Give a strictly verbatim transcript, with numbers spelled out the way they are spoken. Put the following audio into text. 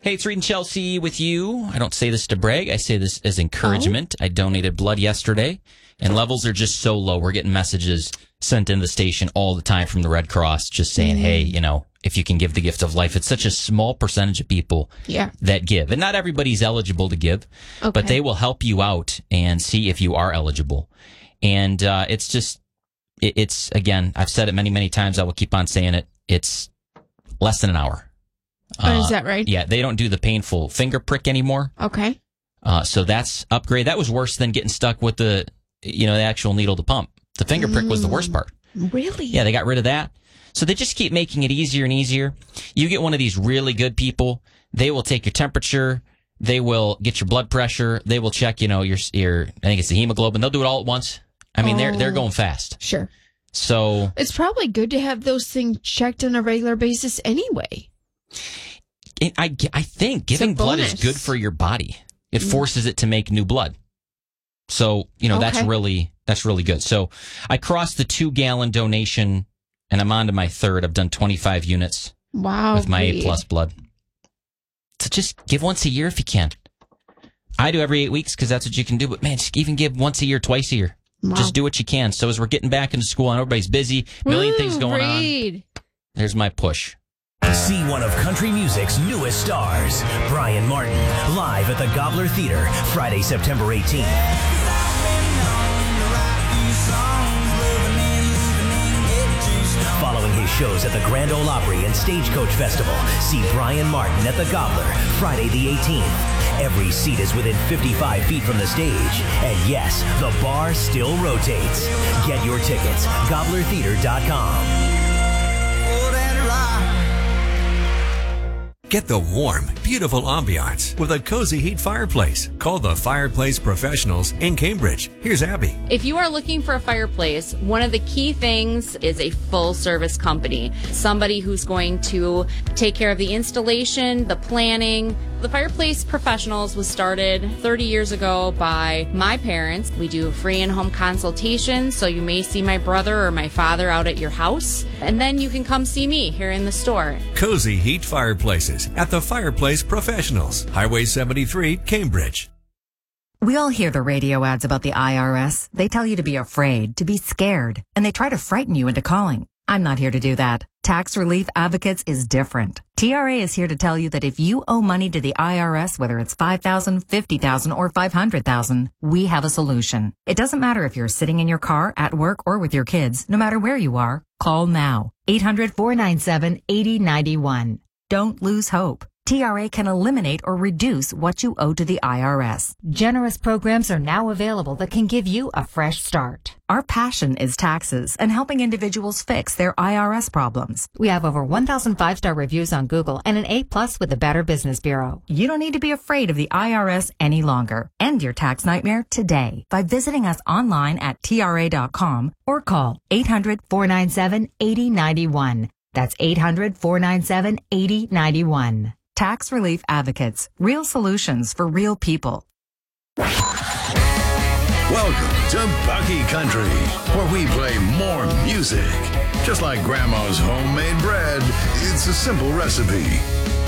Hey, it's Reed and Chelsea with you. I don't say this to brag. I say this as encouragement. Oh. I donated blood yesterday, and levels are just so low. We're getting messages sent in the station all the time from the Red Cross just saying, mm-hmm. hey, you know, if you can give the gift of life. It's such a small percentage of people yeah. that give. And not everybody's eligible to give, okay. but they will help you out and see if you are eligible. And uh, it's just, it, it's, again, I've said it many, many times. I will keep on saying it. It's less than an hour. Uh, oh, is that right? Yeah, they don't do the painful finger prick anymore. Okay. Uh, so that's upgrade. That was worse than getting stuck with the, you know, the actual needle to pump. The finger prick was the worst part. Really? Yeah, they got rid of that. So they just keep making it easier and easier. You get one of these really good people, they will take your temperature, they will get your blood pressure, they will check, you know, your, your I think it's the hemoglobin. They'll do it all at once. I mean, oh, they're they're going fast. Sure. So it's probably good to have those things checked on a regular basis anyway. It, I, I think giving blood is good for your body. It forces it to make new blood. So, you know, okay. that's really that's really good. So I crossed the two-gallon donation, and I'm on to my third. I've done twenty-five units wow, with my Reed. A-plus blood. So just give once a year if you can. I do every eight weeks because that's what you can do. But, man, just even give once a year, twice a year. Wow. Just do what you can. So as we're getting back into school and everybody's busy, a million Woo, things going Reed. on, there's my push. See one of country music's newest stars, Brian Martin, live at the Gobbler Theater, Friday, September eighteenth. Following his shows at the Grand Ole Opry and Stagecoach Festival, see Brian Martin at the Gobbler, Friday the eighteenth. Every seat is within fifty-five feet from the stage. And yes, the bar still rotates. Get your tickets, gobbler theater dot com. Get the warm, beautiful ambiance with a cozy heat fireplace. Call the Fireplace Professionals in Cambridge. Here's Abby. If you are looking for a fireplace, one of the key things is a full service company. Somebody who's going to take care of the installation, the planning. The Fireplace Professionals was started thirty years ago by my parents. We do free in-home consultations, so you may see my brother or my father out at your house. And then you can come see me here in the store. Cozy heat fireplaces at the Fireplace Professionals, Highway seventy-three, Cambridge. We all hear the radio ads about the I R S. They tell you to be afraid, to be scared, and they try to frighten you into calling. I'm not here to do that. Tax Relief Advocates is different. T R A is here to tell you that if you owe money to the I R S, whether it's five thousand dollars, fifty thousand dollars, or five hundred thousand dollars, we have a solution. It doesn't matter if you're sitting in your car, at work, or with your kids. No matter where you are, call now. eight hundred, four nine seven, eight zero nine one. Don't lose hope. T R A can eliminate or reduce what you owe to the I R S. Generous programs are now available that can give you a fresh start. Our passion is taxes and helping individuals fix their I R S problems. We have over one thousand five-star reviews on Google and an A plus with the Better Business Bureau. You don't need to be afraid of the I R S any longer. End your tax nightmare today by visiting us online at T R A dot com or call eight hundred, four nine seven, eight zero nine one. That's eight hundred, four nine seven, eight zero nine one. Tax Relief Advocates. Real solutions for real people. Welcome to Bucky Country, where we play more music. Just like Grandma's homemade bread, it's a simple recipe.